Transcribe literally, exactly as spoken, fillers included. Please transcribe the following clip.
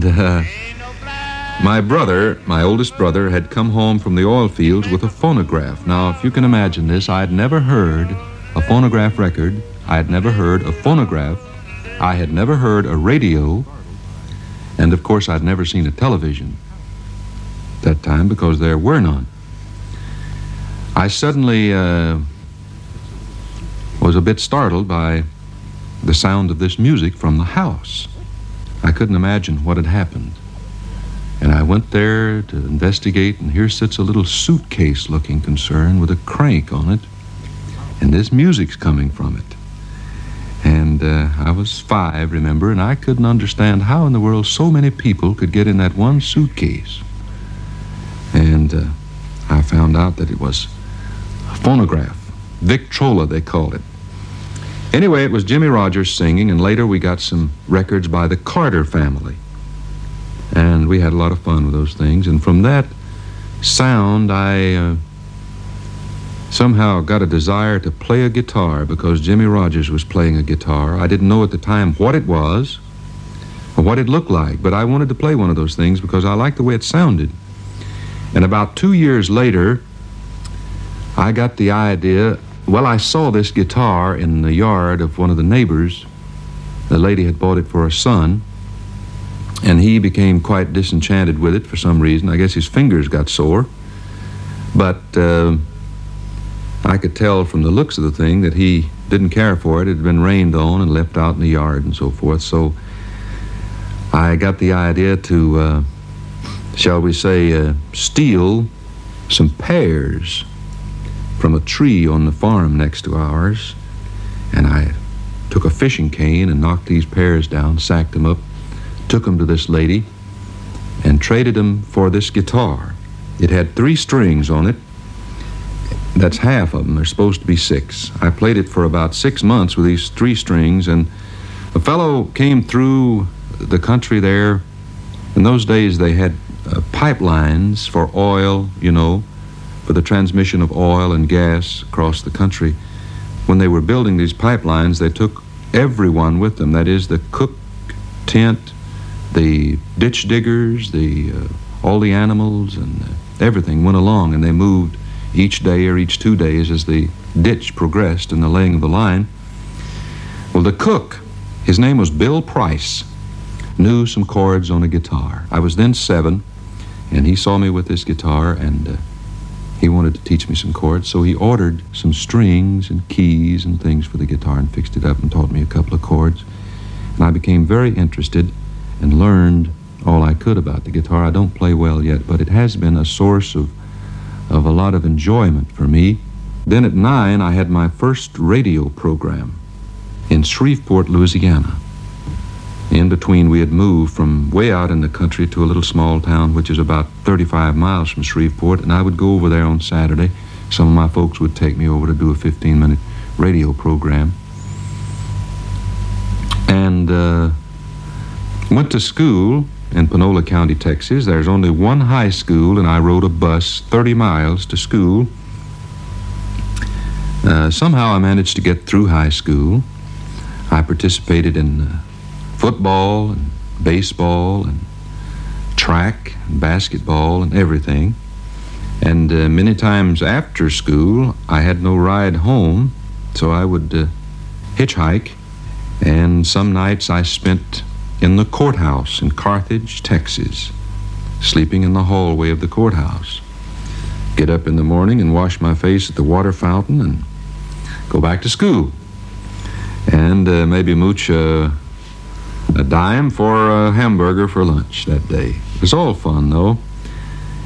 And uh, my brother, my oldest brother, had come home from the oil fields with a phonograph. Now, if you can imagine this, I had never heard a phonograph record. I had never heard a phonograph. I had never heard a radio. And, of course, I'd never seen a television at that time because there were none. I suddenly uh, was a bit startled by the sound of this music from the house. I couldn't imagine what had happened. And I went there to investigate, and here sits a little suitcase-looking concern with a crank on it, and this music's coming from it. And uh, I was five, remember, and I couldn't understand how in the world so many people could get in that one suitcase. And uh, I found out that it was a phonograph. Victrola, they called it. Anyway, it was Jimmie Rodgers singing, and later we got some records by the Carter family. And we had a lot of fun with those things. And from that sound, I uh, somehow got a desire to play a guitar because Jimmie Rodgers was playing a guitar. I didn't know at the time what it was or what it looked like, but I wanted to play one of those things because I liked the way it sounded. And about two years later, I got the idea. Well, I saw this guitar in the yard of one of the neighbors. The lady had bought it for her son, and he became quite disenchanted with it for some reason. I guess his fingers got sore. But uh, I could tell from the looks of the thing that he didn't care for it. It had been rained on and left out in the yard and so forth. So I got the idea to, uh, shall we say, uh, steal some pears from a tree on the farm next to ours, and I took a fishing cane and knocked these pears down, sacked them up, took them to this lady, and traded them for this guitar. It had three strings on it. That's half of them. There's supposed to be six. I played it for about six months with these three strings, and a fellow came through the country there. In those days, they had uh, pipelines for oil, you know, for the transmission of oil and gas across the country. When they were building these pipelines, they took everyone with them. That is, the cook tent, the ditch diggers, the uh, all the animals, and uh, everything went along, and they moved each day or each two days as the ditch progressed in the laying of the line. Well, the cook, his name was Bill Price, knew some chords on a guitar. I was then seven, and he saw me with this guitar, and uh, he wanted to teach me some chords, so he ordered some strings and keys and things for the guitar and fixed it up and taught me a couple of chords. And I became very interested and learned all I could about the guitar. I don't play well yet, but it has been a source of, of a lot of enjoyment for me. Then at nine, I had my first radio program in Shreveport, Louisiana. In between, we had moved from way out in the country to a little small town, which is about thirty-five miles from Shreveport, and I would go over there on Saturday. Some of my folks would take me over to do a fifteen-minute radio program. And uh, went to school in Panola County, Texas. There's only one high school, and I rode a bus thirty miles to school. Uh, somehow I managed to get through high school. I participated in uh, football and baseball and track and basketball and everything. And uh, many times after school, I had no ride home, so I would uh, hitchhike. And some nights I spent in the courthouse in Carthage, Texas, sleeping in the hallway of the courthouse. Get up in the morning and wash my face at the water fountain and go back to school. And uh, maybe mooch uh, a dime for a hamburger for lunch that day. It was all fun, though.